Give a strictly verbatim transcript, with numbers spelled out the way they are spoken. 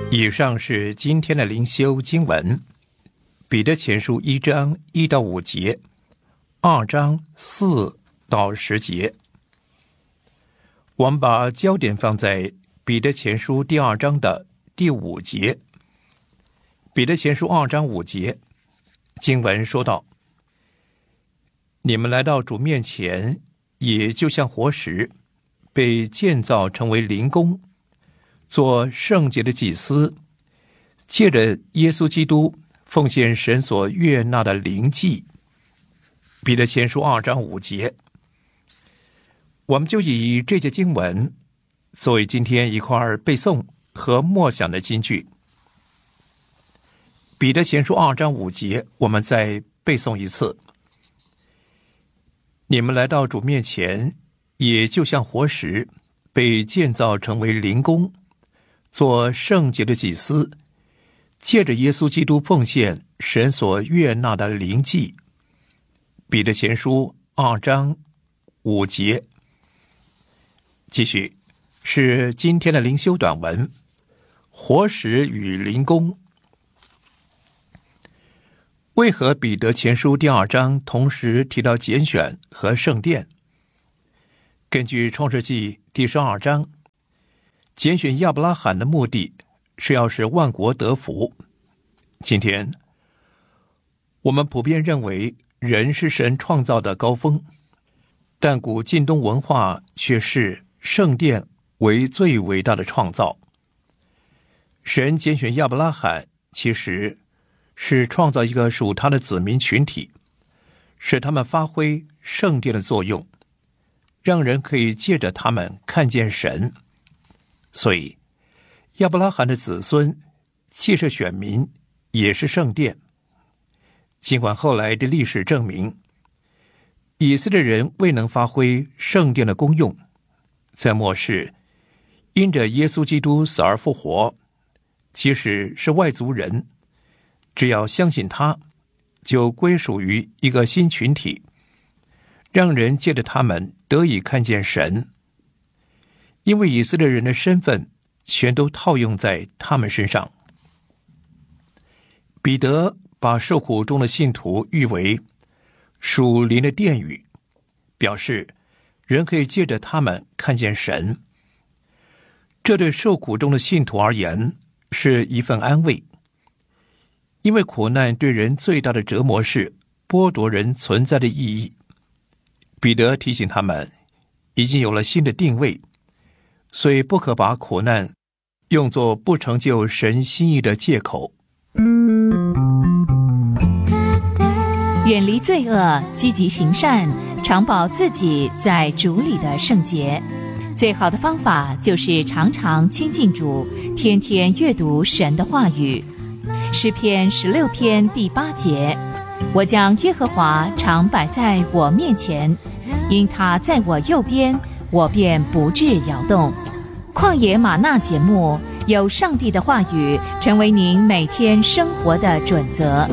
以上是今天的灵修经文，彼得前书一章一到五节，二章四到十节。我们把焦点放在彼得前书第二章的第五节。彼得前书二章五节，经文说道：你们来到主面前，也就像活石，被建造成为灵宫，做圣洁的祭司，借着耶稣基督奉献神所悦纳的灵祭。彼得前书二章五节，我们就以这节经文作为今天一块背诵和默想的金句。彼得前书二章五节，我们再背诵一次：你们来到主面前，也就像活石，被建造成为灵宫，做圣洁的祭司，借着耶稣基督奉献神所悦纳的灵祭。彼得前书二章五节。继续是今天的灵修短文，活石与灵宫。为何彼得前书第二章同时提到拣选和圣殿？根据创世纪第十二章，拣选亚伯拉罕的目的是要使万国得福。今天我们普遍认为人是神创造的高峰，但古近东文化却视圣殿为最伟大的创造。神拣选亚伯拉罕，其实是创造一个属他的子民群体，使他们发挥圣殿的作用，让人可以借着他们看见神。所以亚伯拉罕的子孙既是选民，也是圣殿。尽管后来的历史证明，以色列人未能发挥圣殿的功用，在末世因着耶稣基督死而复活，即使是外族人，只要相信他，就归属于一个新群体，让人借着他们得以看见神。因为以色列人的身份全都套用在他们身上。彼得把受苦中的信徒誉为属灵的殿宇，表示人可以借着他们看见神。这对受苦中的信徒而言是一份安慰，因为苦难对人最大的折磨是剥夺人存在的意义。彼得提醒他们已经有了新的定位，所以不可把苦难用作不成就神心意的借口。 远离罪恶，积极行善，常保自己在主里的圣洁。最好的方法就是常常亲近主，天天阅读神的话语。诗篇十六篇第八节，我将耶和华常摆在我面前，因他在我右边，我便不致摇动。旷野吗哪节目，有上帝的话语成为您每天生活的准则。